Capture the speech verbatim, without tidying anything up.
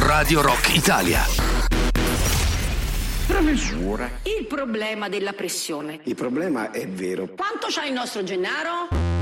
Radio Rock Italia. Travesura. Il problema della pressione. Il problema è vero. Quanto c'ha il nostro Gennaro?